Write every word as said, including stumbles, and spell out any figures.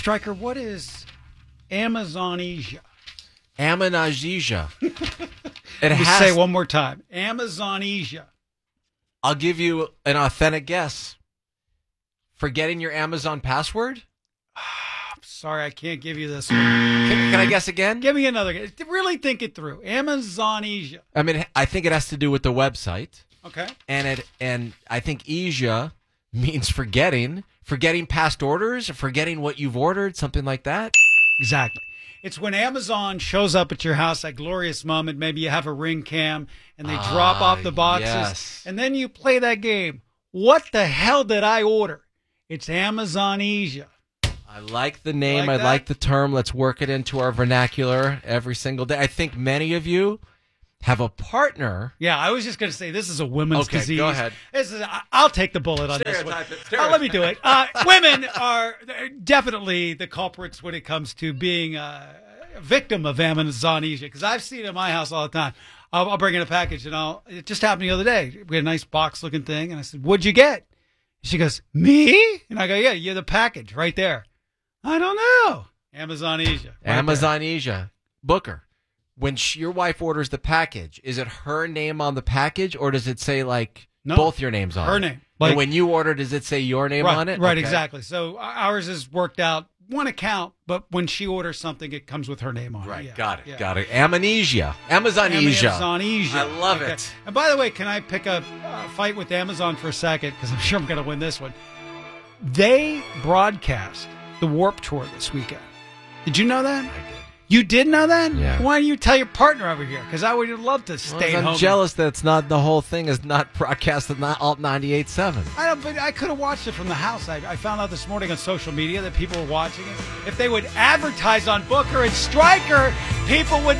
Stryker, what is Amazonesia? Amazonesia. It Just has. say one more time. Amazonesia. I'll give you an authentic guess. Forgetting your Amazon password? I'm sorry, I can't give you this one. Can, can I guess again? Give me another guess. Really think it through. Amazonesia. I mean, I think it has to do with the website. Okay. And it and I think Asia means forgetting, forgetting past orders, or forgetting what you've ordered, something like that. Exactly. It's when Amazon shows up at your house, that glorious moment. Maybe you have a Ring Cam and they Ah, drop off the boxes. yes. And then you play that game. What the hell did I order? It's Amazonesia. I like the name. Like I that? like the term. Let's work it into our vernacular every single day. I think many of you have a partner. Yeah, I was just going to say this is a women's Okay, disease. go ahead. This is, I- I'll take the bullet on this one. Stereotype it, Uh, let me do it. Uh, women are definitely the culprits when it comes to being a victim of Amazonesia, because I've seen it in my house all the time. I'll, I'll bring in a package, and I'll. It just happened the other day. We had a nice box-looking thing, and I said, "What'd you get?" She goes, "Me?" And I go, "Yeah, you're the package right there." I don't know. Amazonesia. Right Amazonesia. Booker. When she, your wife orders the package, is it her name on the package, or does it say like No. both your names on Her it? name. Like, Like- when you order, does it say your name right, on it? Right, Okay. exactly. So ours is worked out one account, but when she orders something, it comes with her name on Right, it. Yeah, got it, yeah. got it. Amanesia. Amazonesia. Amazonesia. I love Okay. it. And by the way, can I pick a uh, fight with Amazon for a second? Because I'm sure I'm going to win this one. They broadcast the Warp Tour this weekend. Did you know that? I did. You did know that? Yeah. Why don't you tell your partner over here? Because I would love to stay Well, I'm home. jealous that it's not the whole thing is not broadcasted not Alt ninety-eight point seven. I don't, but I could have watched it from the house. I, I found out this morning on social media that people were watching it. If they would advertise on Booker and Stryker, people would